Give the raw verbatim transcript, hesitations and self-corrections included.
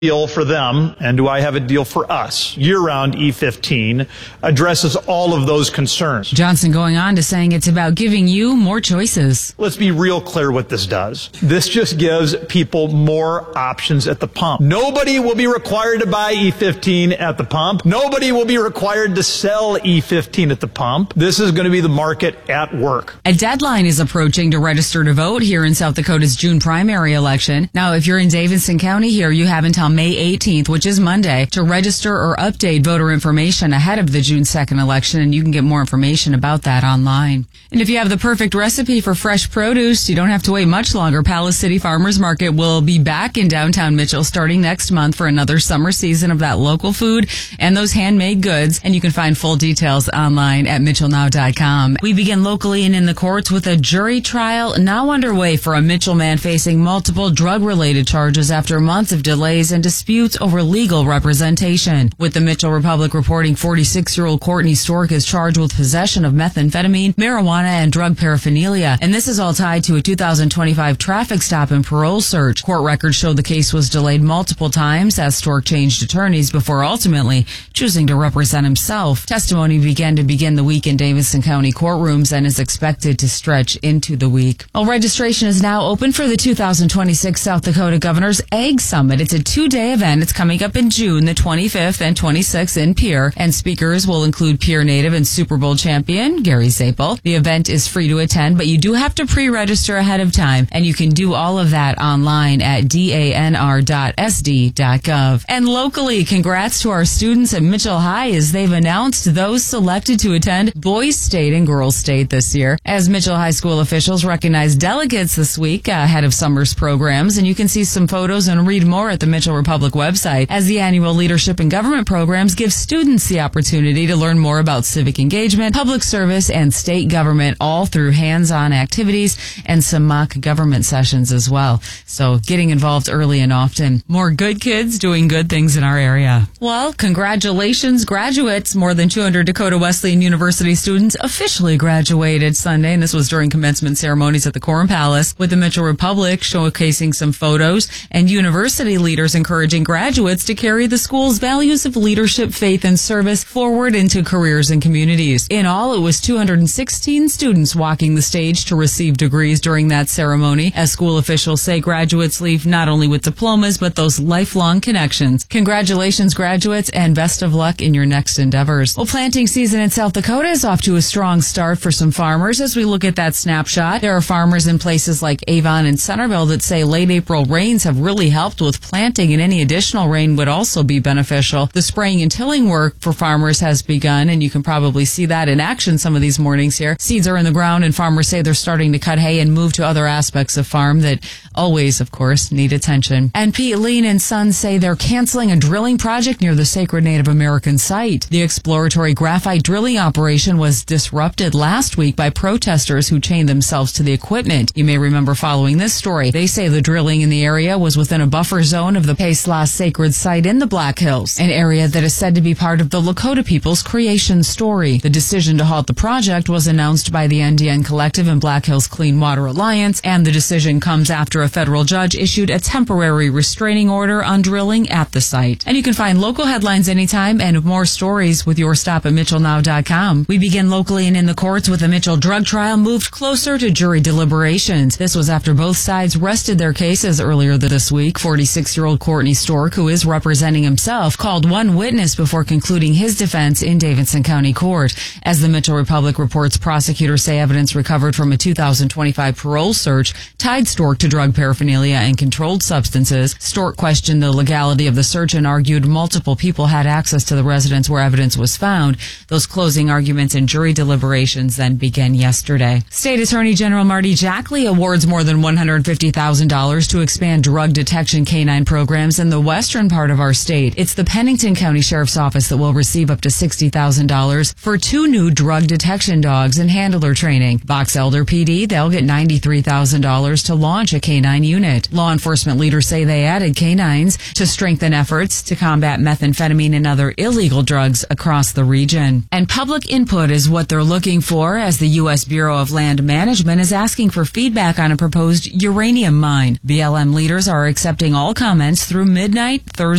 deal for them, and do I have a deal for us? Year-round E fifteen addresses all of those concerns. Johnson going on to saying it's about giving you more choices. Let's be real clear what this does. This just gives people more options at the pump. Nobody will be required to buy E fifteen at the pump. Nobody will be required to sell E fifteen at the pump. This is going to be the market at work. A deadline is approaching to register to vote here in South Dakota's June primary election. Now, if you're in Davidson County here, you have until May eighteenth, which is Monday, to register or update voter information ahead of the June second election, and you can get more information about that online. And if you have the perfect recipe for fresh produce, you don't have to wait much longer. Palace City Farmers Market will be back in downtown Mitchell starting next month for another summer season of that local food and those handmade goods, and you can find full details online at mitchell now dot com. We begin locally and in the courts with a jury trial now underway for a Mitchell man facing multiple drug-related charges after months of delays and disputes over legal representation. With the Mitchell Republic reporting forty-six-year-old Courtney Stork is charged with possession of methamphetamine, marijuana, and drug paraphernalia. And this is all tied to a two thousand twenty-five traffic stop and parole search. Court records show the case was delayed multiple times as Stork changed attorneys before ultimately choosing to represent himself. Testimony began to begin the week in Davidson County courtrooms and is expected to stretch into the week. Well, registration is now open for the two thousand twenty-six South Dakota Governor's Egg Summit. It's a two-day event. It's coming up in June, the twenty-fifth and twenty-sixth in Pierre, and speakers will include Pierre native and Super Bowl champion Gary Zapel. The event is free to attend, but you do have to pre-register ahead of time, and you can do all of that online at danr dot s d dot gov. And locally, congrats to our students at Mitchell High as they've announced those selected to attend Boys State and Girls State this year, as Mitchell High School officials recognize delegates this week ahead of summer's programs, and you can see some photos and read more at the Mitchell Republic website, as the annual Leadership in Government programs give students the opportunity to learn more about civic engagement, public service, and state government, all through hands-on activities and some mock government sessions as well. So getting involved early and often. More good kids doing good things in our area. Well, congratulations, graduates. More than two hundred Dakota Wesleyan University students officially graduated Sunday, and this was during commencement ceremonies at the Quorum Palace, with the Mitchell Republic showcasing some photos and university leaders encouraging graduates to carry the school's values of leadership, faith, and service forward into careers and communities. In all, it was two hundred sixteen students walking the stage to receive degrees during that ceremony, as school officials say graduates leave not only with diplomas, but those lifelong connections. Congratulations, graduates, and best of luck in your next endeavors. Well, planting season in South Dakota is off to a strong start for some farmers. As we look at that snapshot, there are farmers in places like Avon and Centerville that say late April rains have really helped with planting, and any additional rain would also be beneficial. The spraying and tilling work for farmers has begun, and you can probably see that in action some of these mornings here. Seeds are in the ground, and farmers say they're starting to cut hay and move to other aspects of farm that always, of course, need attention. And Pete Lean and Sons say they're canceling a drilling project near the sacred Native American site. The exploratory graphite drilling operation was disrupted last week by protesters who chained themselves to the equipment. You may remember following this story. They say the drilling in the area was within a buffer zone of the Pesla sacred site in the Black Hills, an area that is said to be part of the Lakota people's creation story. The decision to halt the project was announced by the N D N Collective and Black Hills Clean Water Alliance, and the decision comes after a federal judge issued a temporary restraining order on drilling at the site. And you can find local headlines anytime and more stories with your stop at mitchell now dot com. We begin locally and in the courts with the Mitchell drug trial moved closer to jury deliberations. This was after both sides rested their cases earlier this week. forty-six-year-old Courtney Stork, who is representing himself, called one witness before concluding his defense in Davidson County Court. As the Mitchell Republic reports, prosecutors say evidence recovered from a two thousand twenty-five parole search tied Stork to drug paraphernalia and controlled substances. Stork questioned the legality of the search and argued multiple people had access to the residence where evidence was found. Those closing arguments and jury deliberations then began yesterday. State Attorney General Marty Jackley awards more than one hundred fifty thousand dollars to expand drug detection canine programs in the western part of our state. It's the Pennington County Sheriff's Office that will receive up to sixty thousand dollars for two new drug detection dogs and handler training. Box Elder P D, they'll get ninety-three thousand dollars to launch a canine unit. Law enforcement leaders say they added canines to strengthen efforts to combat methamphetamine and other illegal drugs across the region. And public input is what they're looking for, as the U S Bureau of Land Management is asking for feedback on a proposed uranium mine. B L M leaders are accepting all comments through midnight Thursday.